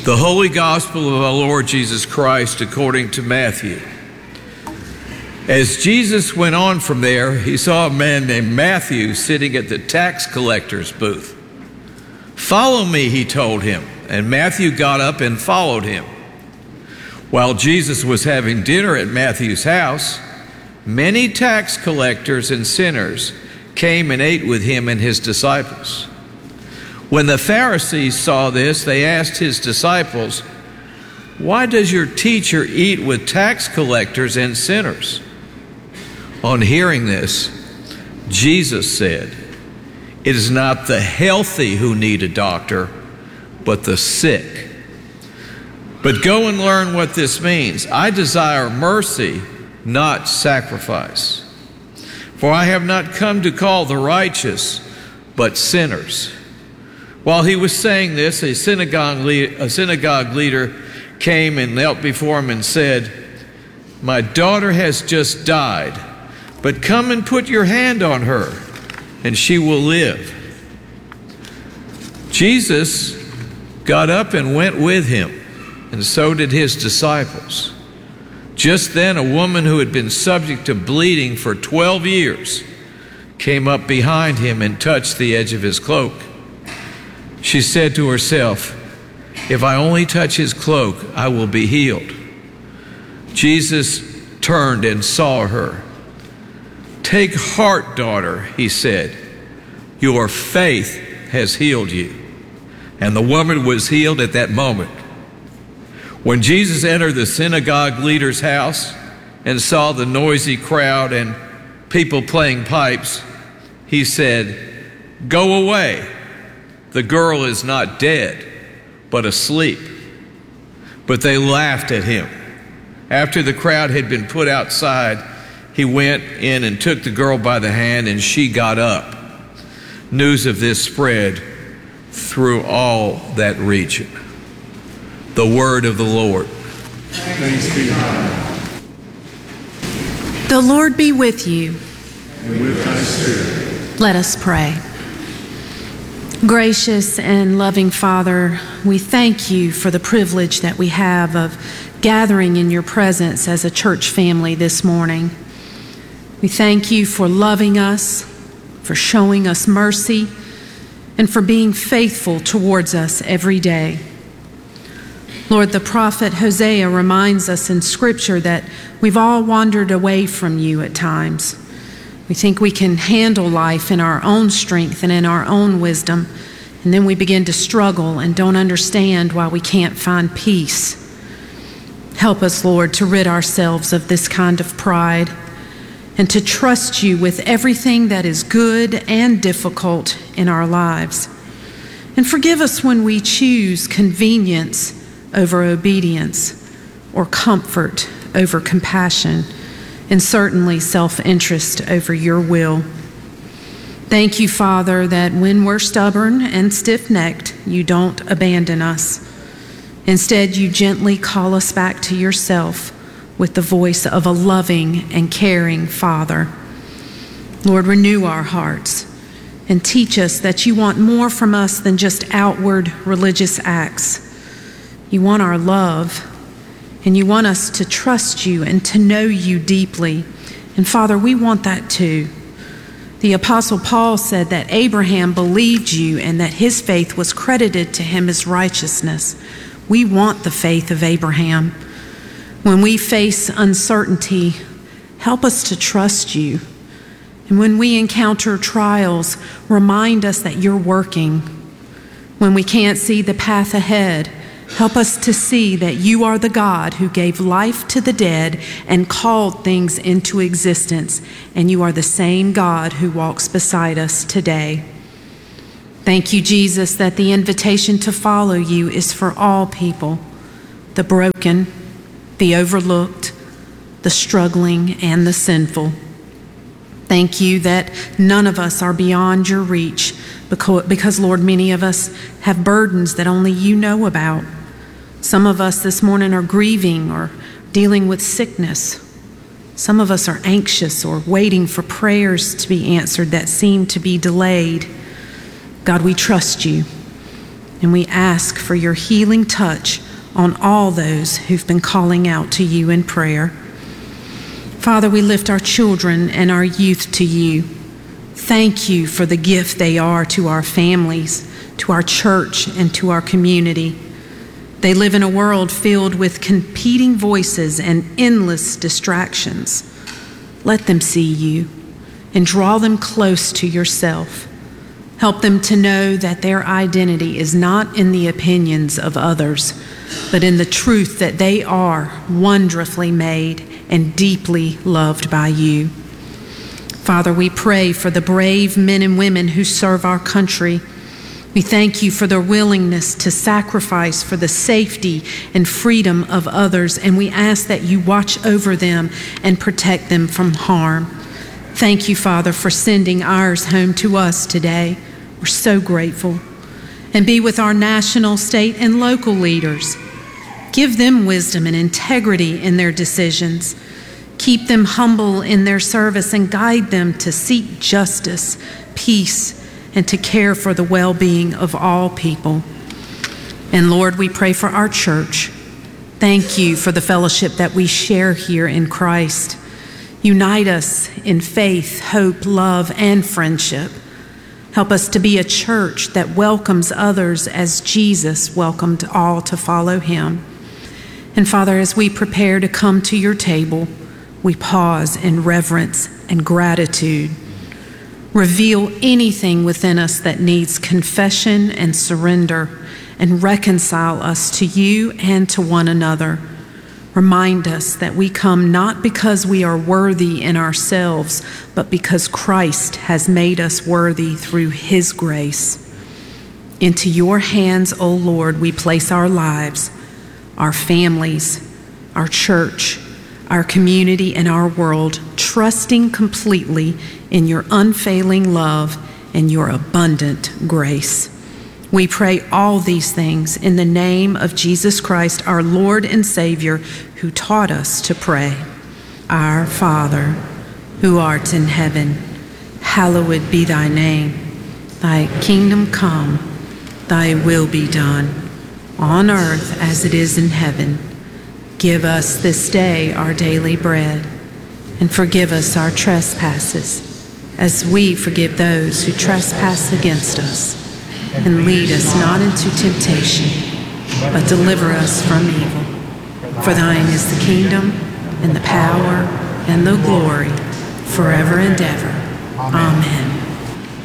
The Holy Gospel of our Lord Jesus Christ according to Matthew. As Jesus went on from there, he saw a man named Matthew sitting at the tax collector's booth. "Follow me," he told him, and Matthew got up and followed him. While Jesus was having dinner at Matthew's house, many tax collectors and sinners came and ate with him and his disciples. When the Pharisees saw this, they asked his disciples, "Why does your teacher eat with tax collectors and sinners?" On hearing this, Jesus said, "It is not the healthy who need a doctor, but the sick. But go and learn what this means. I desire mercy, not sacrifice. For I have not come to call the righteous, but sinners." While he was saying this, a synagogue leader came and knelt before him and said, "My daughter has just died, but come and put your hand on her, and she will live." Jesus got up and went with him, and so did his disciples. Just then, a woman who had been subject to bleeding for 12 years came up behind him and touched the edge of his cloak. She said to herself, "If I only touch his cloak, I will be healed." Jesus turned and saw her. "Take heart, daughter," he said. "Your faith has healed you." And the woman was healed at that moment. When Jesus entered the synagogue leader's house and saw the noisy crowd and people playing pipes, he said, "Go away. The girl is not dead, but asleep." But they laughed at him. After the crowd had been put outside, he went in and took the girl by the hand, and she got up. News of this spread through all that region. The word of the Lord. Thanks be to God. The Lord be with you. And with thy spirit. Let us pray. Gracious and loving Father, we thank you for the privilege that we have of gathering in your presence as a church family this morning. We thank you for loving us, for showing us mercy, and for being faithful towards us every day. Lord, the prophet Hosea reminds us in Scripture that we've all wandered away from you at times. We think we can handle life in our own strength and in our own wisdom, and then we begin to struggle and don't understand why we can't find peace. Help us, Lord, to rid ourselves of this kind of pride and to trust you with everything that is good and difficult in our lives. And forgive us when we choose convenience over obedience, or comfort over compassion, and certainly self-interest over your will. Thank you, Father, that when we're stubborn and stiff-necked, you don't abandon us. Instead, you gently call us back to yourself with the voice of a loving and caring Father. Lord, renew our hearts and teach us that you want more from us than just outward religious acts. You want our love, and you want us to trust you and to know you deeply. And Father, we want that too. The Apostle Paul said that Abraham believed you and that his faith was credited to him as righteousness. We want the faith of Abraham. When we face uncertainty, help us to trust you. And when we encounter trials, remind us that you're working. When we can't see the path ahead, help us to see that you are the God who gave life to the dead and called things into existence, and you are the same God who walks beside us today. Thank you, Jesus, that the invitation to follow you is for all people, the broken, the overlooked, the struggling, and the sinful. Thank you that none of us are beyond your reach because, Lord, many of us have burdens that only you know about. Some of us this morning are grieving or dealing with sickness. Some of us are anxious or waiting for prayers to be answered that seem to be delayed. God, we trust you. And we ask for your healing touch on all those who've been calling out to you in prayer. Father, we lift our children and our youth to you. Thank you for the gift they are to our families, to our church, and to our community. They live in a world filled with competing voices and endless distractions. Let them see you and draw them close to yourself. Help them to know that their identity is not in the opinions of others, but in the truth that they are wonderfully made and deeply loved by you. Father, we pray for the brave men and women who serve our country. We thank you for their willingness to sacrifice for the safety and freedom of others, and we ask that you watch over them and protect them from harm. Thank you, Father, for sending ours home to us today. We're so grateful. And be with our national, state, and local leaders. Give them wisdom and integrity in their decisions. Keep them humble in their service and guide them to seek justice, peace, and to care for the well-being of all people. And Lord, we pray for our church. Thank you for the fellowship that we share here in Christ. Unite us in faith, hope, love, and friendship. Help us to be a church that welcomes others as Jesus welcomed all to follow him. And Father, as we prepare to come to your table, we pause in reverence and gratitude. Reveal anything within us that needs confession and surrender, and reconcile us to you and to one another. Remind us that we come not because we are worthy in ourselves, but because Christ has made us worthy through his grace. Into your hands, O Lord, we place our lives, our families, our church, our community, and our world, trusting completely in your unfailing love and your abundant grace. We pray all these things in the name of Jesus Christ, our Lord and Savior, who taught us to pray. Our Father, who art in heaven, hallowed be thy name. Thy kingdom come, thy will be done, on earth as it is in heaven. Give us this day our daily bread, and forgive us our trespasses, as we forgive those who trespass against us. And lead us not into temptation, but deliver us from evil. For thine is the kingdom, and the power, and the glory, forever and ever. Amen.